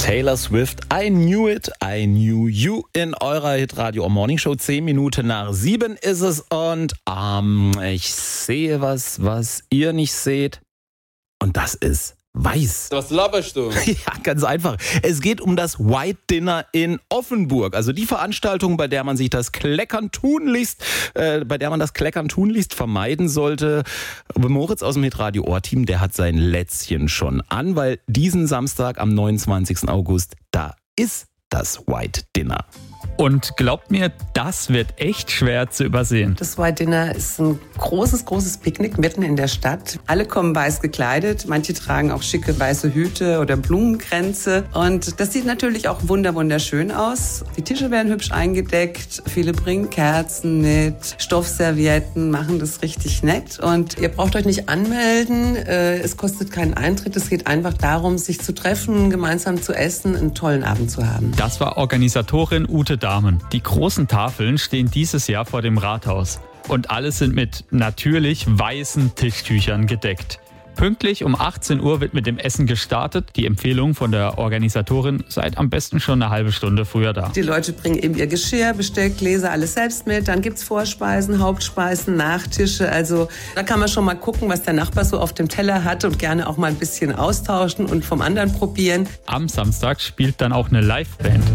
Taylor Swift, I Knew It, I Knew You in eurer Hitradio Morning Show. 10 Minuten nach 7 ist es und ich sehe was ihr nicht seht und das ist weiß. Was laberst du? Ja, ganz einfach. Es geht um das White Dinner in Offenburg. Also die Veranstaltung, bei der man das Kleckern tunlichst vermeiden sollte. Moritz aus dem Hitradio Ohr-Team, der hat sein Lätzchen schon an, weil diesen Samstag am 29. August, da ist das White Dinner. Und glaubt mir, das wird echt schwer zu übersehen. Das White Dinner ist ein großes Picknick mitten in der Stadt. Alle kommen weiß gekleidet, manche tragen auch schicke weiße Hüte oder Blumenkränze. Und das sieht natürlich auch wunderschön aus. Die Tische werden hübsch eingedeckt, viele bringen Kerzen mit, Stoffservietten, machen das richtig nett. Und ihr braucht euch nicht anmelden, es kostet keinen Eintritt. Es geht einfach darum, sich zu treffen, gemeinsam zu essen, einen tollen Abend zu haben. Das war Organisatorin Ute Dahmen. Die großen Tafeln stehen dieses Jahr vor dem Rathaus. Und alle sind mit natürlich weißen Tischtüchern gedeckt. Pünktlich um 18 Uhr wird mit dem Essen gestartet. Die Empfehlung von der Organisatorin: seid am besten schon eine halbe Stunde früher da. Die Leute bringen eben ihr Geschirr, Besteck, Gläser, alles selbst mit. Dann gibt's Vorspeisen, Hauptspeisen, Nachtische. Also da kann man schon mal gucken, was der Nachbar so auf dem Teller hat und gerne auch mal ein bisschen austauschen und vom anderen probieren. Am Samstag spielt dann auch eine Liveband.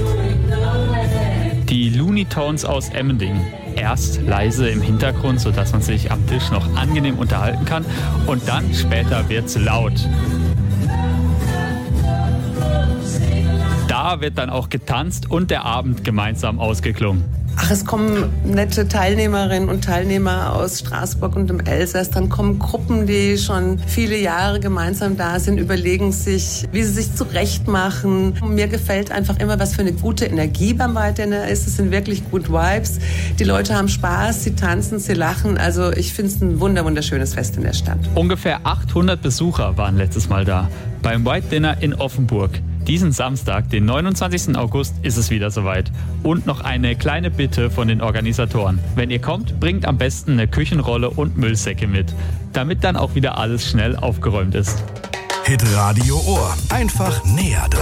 Die Looney Tunes aus Emmendingen. Erst leise im Hintergrund, sodass man sich am Tisch noch angenehm unterhalten kann. Und dann später wird's laut. Da wird dann auch getanzt und der Abend gemeinsam ausgeklungen. Ach, es kommen nette Teilnehmerinnen und Teilnehmer aus Straßburg und dem Elsass. Dann kommen Gruppen, die schon viele Jahre gemeinsam da sind, überlegen sich, wie sie sich zurechtmachen. Mir gefällt einfach immer, was für eine gute Energie beim White Dinner ist. Es sind wirklich gut Vibes. Die Leute haben Spaß, sie tanzen, sie lachen. Also ich finde es ein wunderschönes Fest in der Stadt. Ungefähr 800 Besucher waren letztes Mal da. Beim White Dinner in Offenburg. Diesen Samstag, den 29. August, ist es wieder soweit. Und noch eine kleine Bitte von den Organisatoren. Wenn ihr kommt, bringt am besten eine Küchenrolle und Müllsäcke mit, damit dann auch wieder alles schnell aufgeräumt ist. Hitradio Ohr. Einfach näher dran.